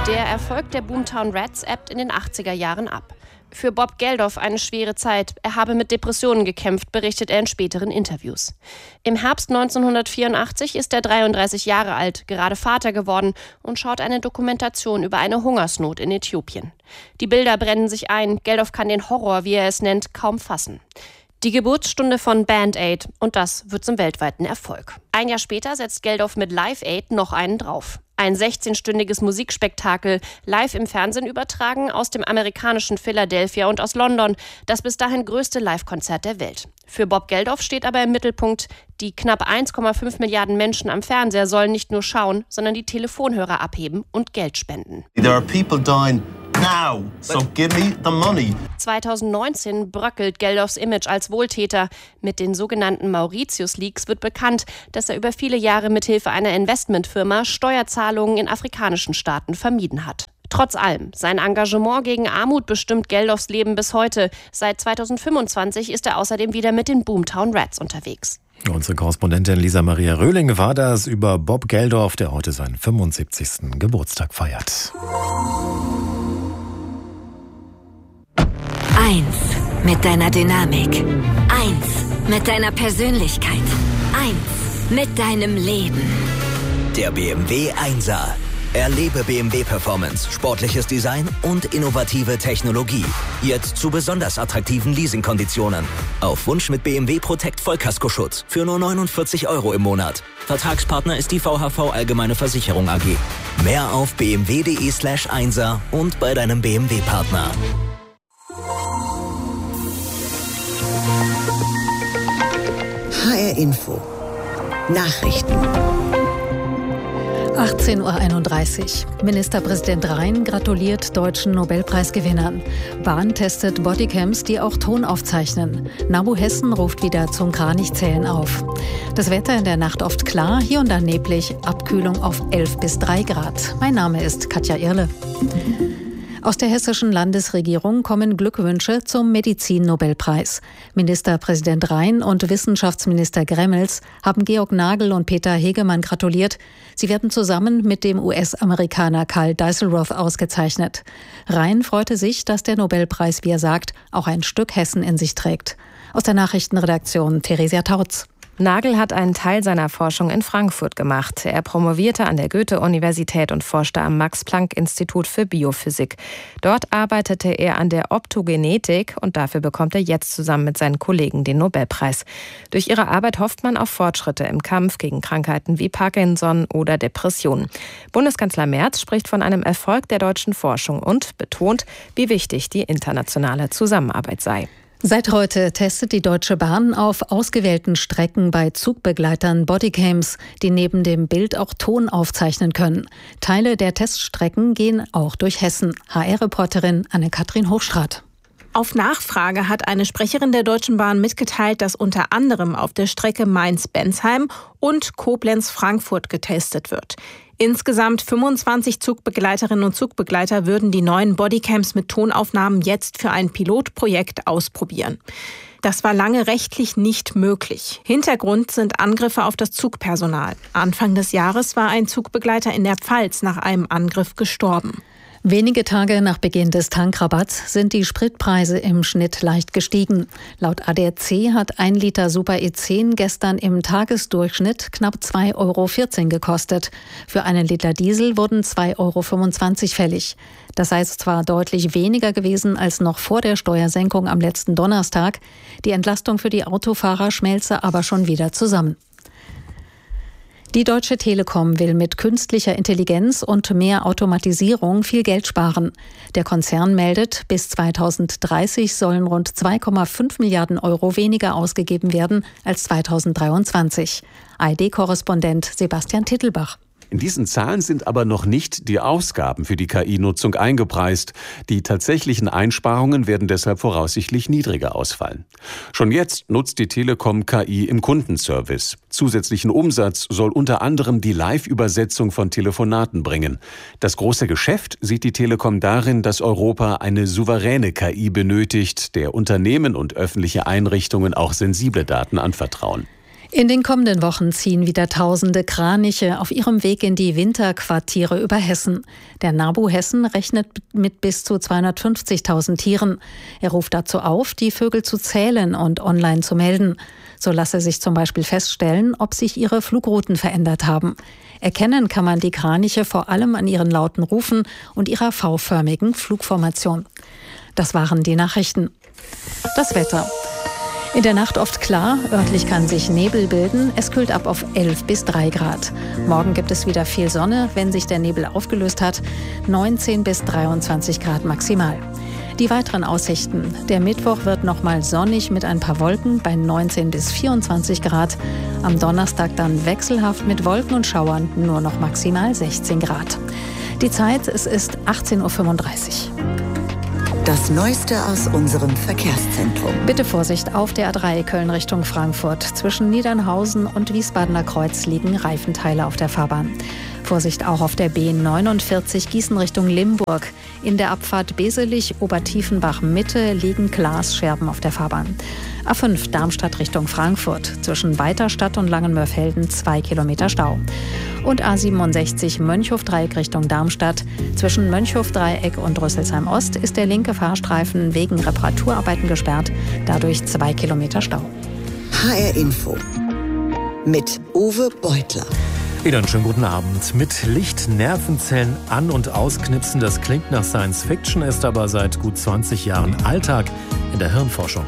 Erfolg der Boomtown Rats ebbt in den 80er Jahren ab. Für Bob Geldof eine schwere Zeit. Er habe mit Depressionen gekämpft, berichtet er in späteren Interviews. Im Herbst 1984 ist er 33 Jahre alt, gerade Vater geworden und schaut eine Dokumentation über eine Hungersnot in Äthiopien. Die Bilder brennen sich ein. Geldof kann den Horror, wie er es nennt, kaum fassen. Die Geburtsstunde von Band Aid, und das wird zum weltweiten Erfolg. Ein Jahr später setzt Geldof mit Live Aid noch einen drauf. Ein 16-stündiges Musikspektakel, live im Fernsehen übertragen aus dem amerikanischen Philadelphia und aus London, das bis dahin größte Live-Konzert der Welt. Für Bob Geldof steht aber im Mittelpunkt, die knapp 1,5 Milliarden Menschen am Fernseher sollen nicht nur schauen, sondern die Telefonhörer abheben und Geld spenden. There are people dying now, so give me the money. 2019 bröckelt Geldofs Image als Wohltäter. Mit den sogenannten Mauritius-Leaks wird bekannt, dass er über viele Jahre mithilfe einer Investmentfirma Steuerzahlungen in afrikanischen Staaten vermieden hat. Trotz allem, sein Engagement gegen Armut bestimmt Geldofs Leben bis heute. Seit 2025 ist er außerdem wieder mit den Boomtown Rats unterwegs. Unsere Korrespondentin Lisa Maria Röhling war das über Bob Geldof, der heute seinen 75. Geburtstag feiert. 1 mit deiner Dynamik. 1 mit deiner Persönlichkeit. 1 mit deinem Leben. Der BMW 1er. Erlebe BMW Performance, sportliches Design und innovative Technologie. Jetzt zu besonders attraktiven Leasingkonditionen. Auf Wunsch mit BMW Protect Vollkaskoschutz für nur 49 € im Monat. Vertragspartner ist die VHV Allgemeine Versicherung AG. Mehr auf bmw.de/1er und bei deinem BMW-Partner. HR Info. Nachrichten. 18:31 Uhr. Ministerpräsident Rhein gratuliert deutschen Nobelpreisgewinnern. Bahn testet Bodycams, die auch Ton aufzeichnen. NABU Hessen ruft wieder zum Kranichzählen auf. Das Wetter in der Nacht oft klar, hier und da neblig, Abkühlung auf 11 bis 3 Grad. Mein Name ist Katja Irle. Aus der hessischen Landesregierung kommen Glückwünsche zum Medizin-Nobelpreis. Ministerpräsident Rhein und Wissenschaftsminister Gremmels haben Georg Nagel und Peter Hegemann gratuliert. Sie werden zusammen mit dem US-Amerikaner Karl Deisselroth ausgezeichnet. Rhein freute sich, dass der Nobelpreis, wie er sagt, auch ein Stück Hessen in sich trägt. Aus der Nachrichtenredaktion Theresia Tautz. Nagel hat einen Teil seiner Forschung in Frankfurt gemacht. Er promovierte an der Goethe-Universität und forschte am Max-Planck-Institut für Biophysik. Dort arbeitete er an der Optogenetik und dafür bekommt er jetzt zusammen mit seinen Kollegen den Nobelpreis. Durch ihre Arbeit hofft man auf Fortschritte im Kampf gegen Krankheiten wie Parkinson oder Depressionen. Bundeskanzler Merz spricht von einem Erfolg der deutschen Forschung und betont, wie wichtig die internationale Zusammenarbeit sei. Seit heute testet die Deutsche Bahn auf ausgewählten Strecken bei Zugbegleitern Bodycams, die neben dem Bild auch Ton aufzeichnen können. Teile der Teststrecken gehen auch durch Hessen. HR-Reporterin Anne-Kathrin Hochstraat. Auf Nachfrage hat eine Sprecherin der Deutschen Bahn mitgeteilt, dass unter anderem auf der Strecke Mainz-Bensheim und Koblenz-Frankfurt getestet wird. Insgesamt 25 Zugbegleiterinnen und Zugbegleiter würden die neuen Bodycams mit Tonaufnahmen jetzt für ein Pilotprojekt ausprobieren. Das war lange rechtlich nicht möglich. Hintergrund sind Angriffe auf das Zugpersonal. Anfang des Jahres war ein Zugbegleiter in der Pfalz nach einem Angriff gestorben. Wenige Tage nach Beginn des Tankrabatts sind die Spritpreise im Schnitt leicht gestiegen. Laut ADAC hat 1 Liter Super E10 gestern im Tagesdurchschnitt knapp 2,14 € gekostet. Für einen Liter Diesel wurden 2,25 € fällig. Das sei zwar deutlich weniger gewesen als noch vor der Steuersenkung am letzten Donnerstag. Die Entlastung für die Autofahrer schmelze aber schon wieder zusammen. Die Deutsche Telekom will mit künstlicher Intelligenz und mehr Automatisierung viel Geld sparen. Der Konzern meldet, bis 2030 sollen rund 2,5 Milliarden € weniger ausgegeben werden als 2023. ARD-Korrespondent Sebastian Tittelbach. In diesen Zahlen sind aber noch nicht die Ausgaben für die KI-Nutzung eingepreist. Die tatsächlichen Einsparungen werden deshalb voraussichtlich niedriger ausfallen. Schon jetzt nutzt die Telekom KI im Kundenservice. Zusätzlichen Umsatz soll unter anderem die Live-Übersetzung von Telefonaten bringen. Das große Geschäft sieht die Telekom darin, dass Europa eine souveräne KI benötigt, der Unternehmen und öffentliche Einrichtungen auch sensible Daten anvertrauen. In den kommenden Wochen ziehen wieder tausende Kraniche auf ihrem Weg in die Winterquartiere über Hessen. Der NABU Hessen rechnet mit bis zu 250.000 Tieren. Er ruft dazu auf, die Vögel zu zählen und online zu melden. So lasse sich zum Beispiel feststellen, ob sich ihre Flugrouten verändert haben. Erkennen kann man die Kraniche vor allem an ihren lauten Rufen und ihrer V-förmigen Flugformation. Das waren die Nachrichten. Das Wetter. In der Nacht oft klar, örtlich kann sich Nebel bilden. Es kühlt ab auf 11 bis 3 Grad. Morgen gibt es wieder viel Sonne, wenn sich der Nebel aufgelöst hat. 19 bis 23 Grad maximal. Die weiteren Aussichten. Der Mittwoch wird nochmal sonnig mit ein paar Wolken bei 19 bis 24 Grad. Am Donnerstag dann wechselhaft mit Wolken und Schauern, nur noch maximal 16 Grad. Die Zeit, es ist 18.35 Uhr. Das Neueste aus unserem Verkehrszentrum. Bitte Vorsicht auf der A3 Köln Richtung Frankfurt. Zwischen Niedernhausen und Wiesbadener Kreuz liegen Reifenteile auf der Fahrbahn. Vorsicht auch auf der B49 Gießen Richtung Limburg. In der Abfahrt Beselich-Obertiefenbach-Mitte liegen Glasscherben auf der Fahrbahn. A5 Darmstadt Richtung Frankfurt. Zwischen Weiterstadt und Langenmörfelden 2 Kilometer Stau. Und A67 Mönchhof-Dreieck Richtung Darmstadt. Zwischen Mönchhof-Dreieck und Rüsselsheim-Ost ist der linke Fahrstreifen wegen Reparaturarbeiten gesperrt. Dadurch 2 Kilometer Stau. HR Info mit Uwe Beutler. Wieder einen schönen guten Abend. Mit Licht Nervenzellen an- und ausknipsen, das klingt nach Science Fiction, ist aber seit gut 20 Jahren Alltag in der Hirnforschung.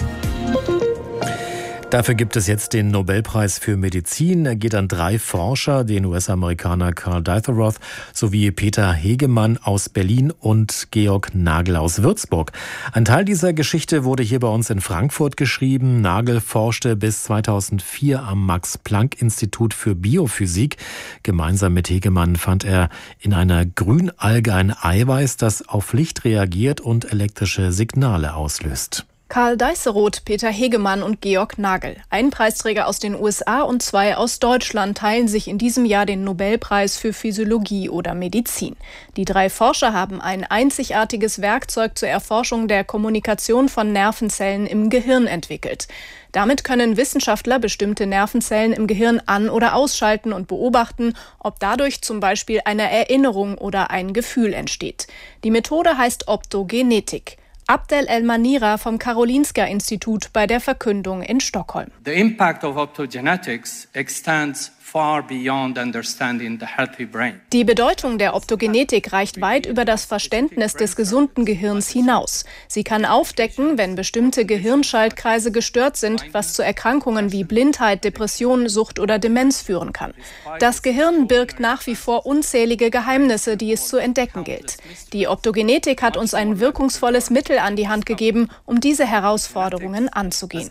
Dafür gibt es jetzt den Nobelpreis für Medizin. Er geht an 3 Forscher, den US-Amerikaner Karl Deisseroth sowie Peter Hegemann aus Berlin und Georg Nagel aus Würzburg. Ein Teil dieser Geschichte wurde hier bei uns in Frankfurt geschrieben. Nagel forschte bis 2004 am Max-Planck-Institut für Biophysik. Gemeinsam mit Hegemann fand er in einer Grünalge ein Eiweiß, das auf Licht reagiert und elektrische Signale auslöst. Karl Deisseroth, Peter Hegemann und Georg Nagel. Ein Preisträger aus den USA und 2 aus Deutschland teilen sich in diesem Jahr den Nobelpreis für Physiologie oder Medizin. Die 3 Forscher haben ein einzigartiges Werkzeug zur Erforschung der Kommunikation von Nervenzellen im Gehirn entwickelt. Damit können Wissenschaftler bestimmte Nervenzellen im Gehirn an- oder ausschalten und beobachten, ob dadurch zum Beispiel eine Erinnerung oder ein Gefühl entsteht. Die Methode heißt Optogenetik. Abdel El-Manira vom Karolinska-Institut bei der Verkündung in Stockholm. The impact of optogenetics extends far beyond understanding the healthy brain. Die Bedeutung der Optogenetik reicht weit über das Verständnis des gesunden Gehirns hinaus. Sie kann aufdecken, wenn bestimmte Gehirnschaltkreise gestört sind, was zu Erkrankungen wie Blindheit, Depression, Sucht oder Demenz führen kann. Das Gehirn birgt nach wie vor unzählige Geheimnisse, die es zu entdecken gilt. Die Optogenetik hat uns ein wirkungsvolles Mittel an die Hand gegeben, um diese Herausforderungen anzugehen.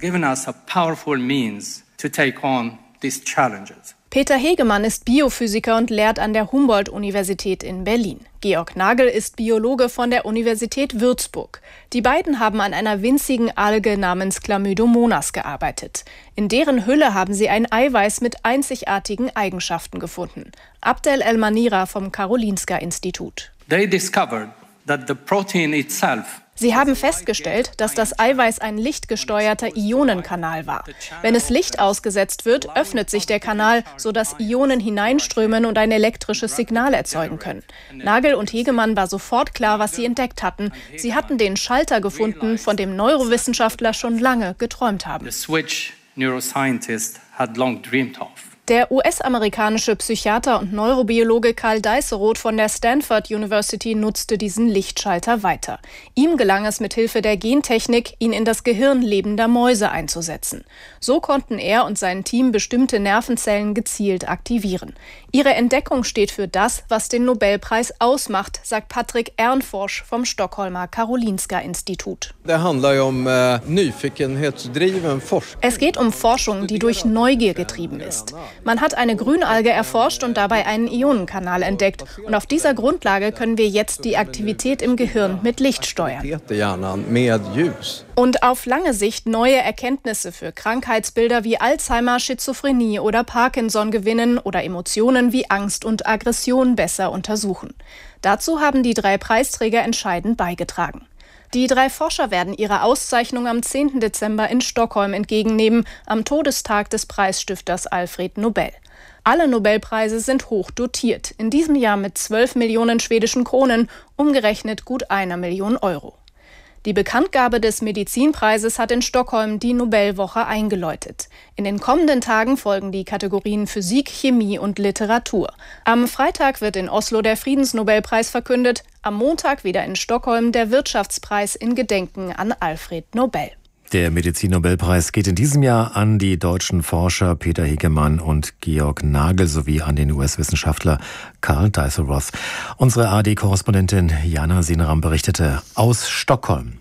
Peter Hegemann ist Biophysiker und lehrt an der Humboldt-Universität in Berlin. Georg Nagel ist Biologe von der Universität Würzburg. Die beiden haben an einer winzigen Alge namens Chlamydomonas gearbeitet. In deren Hülle haben sie ein Eiweiß mit einzigartigen Eigenschaften gefunden. Abdel El-Manira vom Karolinska-Institut. They discovered that the protein itself. Sie haben festgestellt, dass das Eiweiß ein lichtgesteuerter Ionenkanal war. Wenn es Licht ausgesetzt wird, öffnet sich der Kanal, sodass Ionen hineinströmen und ein elektrisches Signal erzeugen können. Nagel und Hegemann war sofort klar, was sie entdeckt hatten. Sie hatten den Schalter gefunden, von dem Neurowissenschaftler schon lange geträumt haben. The switch neuroscientists had long dreamed of. Der US-amerikanische Psychiater und Neurobiologe Karl Deisseroth von der Stanford University nutzte diesen Lichtschalter weiter. Ihm gelang es mithilfe der Gentechnik, ihn in das Gehirn lebender Mäuse einzusetzen. So konnten er und sein Team bestimmte Nervenzellen gezielt aktivieren. Ihre Entdeckung steht für das, was den Nobelpreis ausmacht, sagt Patrick Ernforsch vom Stockholmer Karolinska-Institut. Es geht um Forschung, die durch Neugier getrieben ist. Man hat eine Grünalge erforscht und dabei einen Ionenkanal entdeckt. Und auf dieser Grundlage können wir jetzt die Aktivität im Gehirn mit Licht steuern. Und auf lange Sicht neue Erkenntnisse für Krankheitsbilder wie Alzheimer, Schizophrenie oder Parkinson gewinnen oder Emotionen wie Angst und Aggression besser untersuchen. Dazu haben die 3 Preisträger entscheidend beigetragen. Die 3 Forscher werden ihre Auszeichnung am 10. Dezember in Stockholm entgegennehmen, am Todestag des Preisstifters Alfred Nobel. Alle Nobelpreise sind hoch dotiert, in diesem Jahr mit 12 Millionen schwedischen Kronen, umgerechnet gut 1 Million Euro. Die Bekanntgabe des Medizinpreises hat in Stockholm die Nobelwoche eingeläutet. In den kommenden Tagen folgen die Kategorien Physik, Chemie und Literatur. Am Freitag wird in Oslo der Friedensnobelpreis verkündet, am Montag wieder in Stockholm der Wirtschaftspreis in Gedenken an Alfred Nobel. Der Medizinnobelpreis geht in diesem Jahr an die deutschen Forscher Peter Hegemann und Georg Nagel sowie an den US-Wissenschaftler Karl Deisselroth. Unsere ARD-Korrespondentin Jana Seneram berichtete aus Stockholm.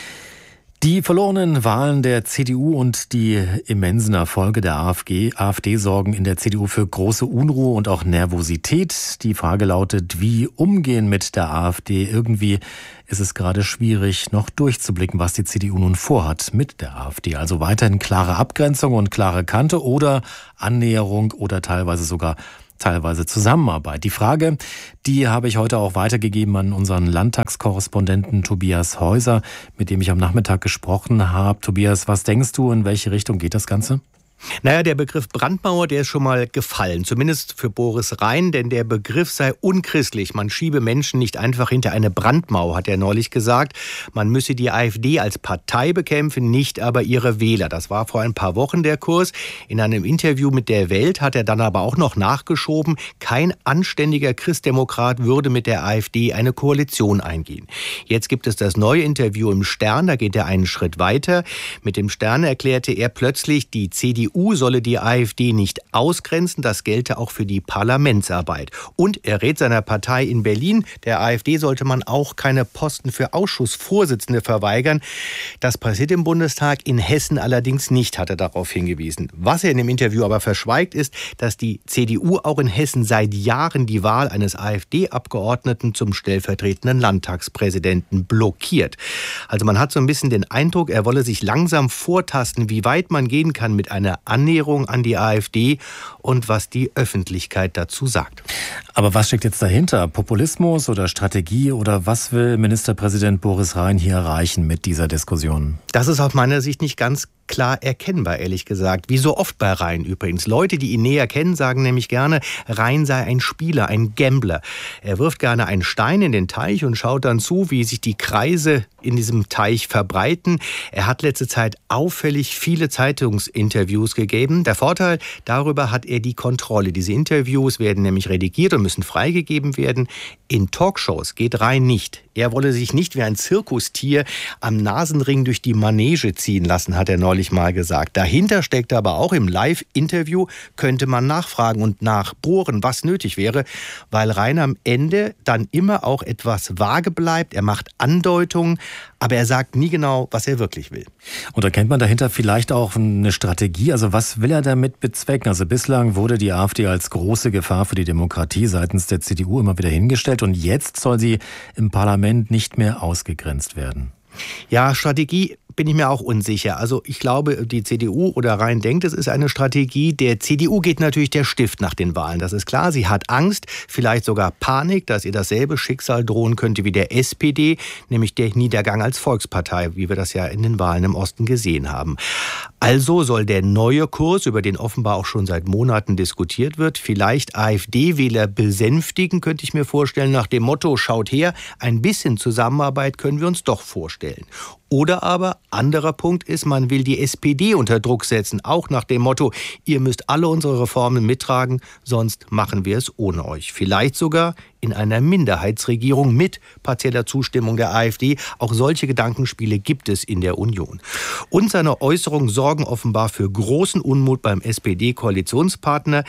Die verlorenen Wahlen der CDU und die immensen Erfolge der AfD sorgen in der CDU für große Unruhe und auch Nervosität. Die Frage lautet, wie umgehen mit der AfD? Irgendwie ist es gerade schwierig, noch durchzublicken, was die CDU nun vorhat mit der AfD. Also weiterhin klare Abgrenzung und klare Kante oder Annäherung oder teilweise Zusammenarbeit. Die Frage, die habe ich heute auch weitergegeben an unseren Landtagskorrespondenten Tobias Häuser, mit dem ich am Nachmittag gesprochen habe. Tobias, was denkst du, in welche Richtung geht das Ganze? Naja, der Begriff Brandmauer, der ist schon mal gefallen, zumindest für Boris Rhein, denn der Begriff sei unchristlich. Man schiebe Menschen nicht einfach hinter eine Brandmauer, hat er neulich gesagt. Man müsse die AfD als Partei bekämpfen, nicht aber ihre Wähler. Das war vor ein paar Wochen der Kurs. In einem Interview mit der Welt hat er dann aber auch noch nachgeschoben, kein anständiger Christdemokrat würde mit der AfD eine Koalition eingehen. Jetzt gibt es das neue Interview im Stern, da geht er einen Schritt weiter. Mit dem Stern erklärte er plötzlich, die CDU solle die AfD nicht ausgrenzen, das gelte auch für die Parlamentsarbeit. Und er rät seiner Partei in Berlin, der AfD sollte man auch keine Posten für Ausschussvorsitzende verweigern. Das passiert im Bundestag, in Hessen allerdings nicht, hat er darauf hingewiesen. Was er in dem Interview aber verschweigt, ist, dass die CDU auch in Hessen seit Jahren die Wahl eines AfD-Abgeordneten zum stellvertretenden Landtagspräsidenten blockiert. Also man hat so ein bisschen den Eindruck, er wolle sich langsam vortasten, wie weit man gehen kann mit einer Annäherung an die AfD und was die Öffentlichkeit dazu sagt. Aber was steckt jetzt dahinter? Populismus oder Strategie oder was will Ministerpräsident Boris Rhein hier erreichen mit dieser Diskussion? Das ist aus meiner Sicht nicht ganz klar erkennbar, ehrlich gesagt. Wie so oft bei Rhein übrigens. Leute, die ihn näher kennen, sagen nämlich gerne, Rhein sei ein Spieler, ein Gambler. Er wirft gerne einen Stein in den Teich und schaut dann zu, wie sich die Kreise in diesem Teich verbreiten. Er hat letzte Zeit auffällig viele Zeitungsinterviews gegeben. Der Vorteil, darüber hat er die Kontrolle. Diese Interviews werden nämlich redigiert und müssen freigegeben werden. In Talkshows geht Rhein nicht. Er wolle sich nicht wie ein Zirkustier am Nasenring durch die Manege ziehen lassen, hat er neulich mal gesagt. Dahinter steckt aber auch, im Live-Interview könnte man nachfragen und nachbohren, was nötig wäre, weil Rhein am Ende dann immer auch etwas vage bleibt. Er macht Andeutungen, aber er sagt nie genau, was er wirklich will. Und erkennt man dahinter vielleicht auch eine Strategie? Also was will er damit bezwecken? Also bislang wurde die AfD als große Gefahr für die Demokratie seitens der CDU immer wieder hingestellt und jetzt soll sie im Parlament nicht mehr ausgegrenzt werden. Ja, Strategie bin ich mir auch unsicher. Also ich glaube, die CDU oder Rhein denkt, es ist eine Strategie. Der CDU geht natürlich der Stift nach den Wahlen. Das ist klar. Sie hat Angst, vielleicht sogar Panik, dass ihr dasselbe Schicksal drohen könnte wie der SPD, nämlich der Niedergang als Volkspartei, wie wir das ja in den Wahlen im Osten gesehen haben. Also soll der neue Kurs, über den offenbar auch schon seit Monaten diskutiert wird, vielleicht AfD-Wähler besänftigen, könnte ich mir vorstellen, nach dem Motto, schaut her, ein bisschen Zusammenarbeit können wir uns doch vorstellen. Oder aber, anderer Punkt ist, man will die SPD unter Druck setzen, auch nach dem Motto, ihr müsst alle unsere Reformen mittragen, sonst machen wir es ohne euch. Vielleicht sogar in einer Minderheitsregierung mit partieller Zustimmung der AfD. Auch solche Gedankenspiele gibt es in der Union. Und seine Äußerungen sorgen offenbar für großen Unmut beim SPD-Koalitionspartner.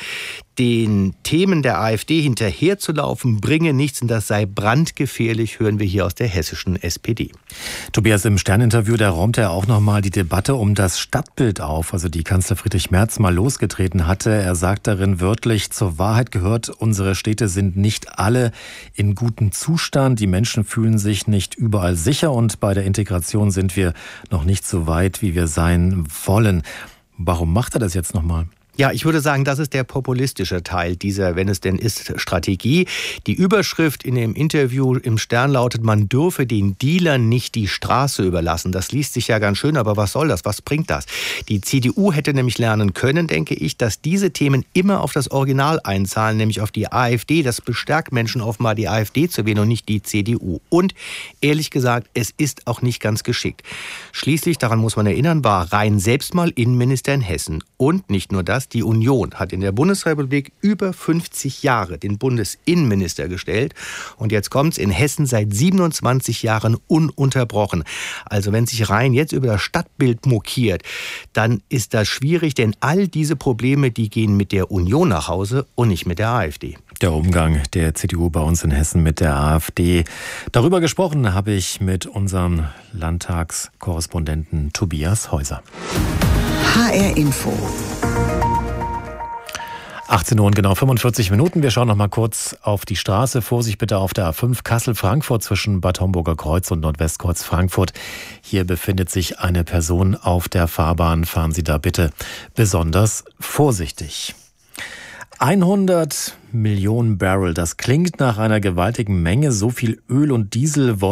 Den Themen der AfD hinterherzulaufen, bringe nichts und das sei brandgefährlich, hören wir hier aus der hessischen SPD. Tobias, im Stern-Interview, da räumt er auch nochmal die Debatte um das Stadtbild auf, also die Kanzler Friedrich Merz mal losgetreten hatte. Er sagt darin wörtlich, zur Wahrheit gehört, unsere Städte sind nicht alle in gutem Zustand. Die Menschen fühlen sich nicht überall sicher und bei der Integration sind wir noch nicht so weit, wie wir sein wollen. Warum macht er das jetzt nochmal? Ja, ich würde sagen, das ist der populistische Teil dieser Wenn es denn ist Strategie. Die Überschrift in dem Interview im Stern lautet, man dürfe den Dealern nicht die Straße überlassen. Das liest sich ja ganz schön, aber was soll das? Was bringt das? Die CDU hätte nämlich lernen können, denke ich, dass diese Themen immer auf das Original einzahlen, nämlich auf die AfD. Das bestärkt Menschen offenbar, die AfD zu wählen und nicht die CDU. Und ehrlich gesagt, es ist auch nicht ganz geschickt. Schließlich, daran muss man erinnern, war Rhein selbst mal Innenminister in Hessen. Und nicht nur das, die Union hat in der Bundesrepublik über 50 Jahre den Bundesinnenminister gestellt. Und jetzt kommt's, in Hessen seit 27 Jahren ununterbrochen. Also wenn sich Rhein jetzt über das Stadtbild mokiert, dann ist das schwierig, denn all diese Probleme, die gehen mit der Union nach Hause und nicht mit der AfD. Der Umgang der CDU bei uns in Hessen mit der AfD. Darüber gesprochen habe ich mit unserem Landtagskorrespondenten Tobias Häuser. HR Info. 18 Uhr und genau 45 Minuten. Wir schauen noch mal kurz auf die Straße. Vorsicht bitte auf der A5 Kassel-Frankfurt zwischen Bad Homburger Kreuz und Nordwestkreuz Frankfurt. Hier befindet sich eine Person auf der Fahrbahn. Fahren Sie da bitte besonders vorsichtig. 100 Millionen Barrel, das klingt nach einer gewaltigen Menge. So viel Öl und Diesel wollen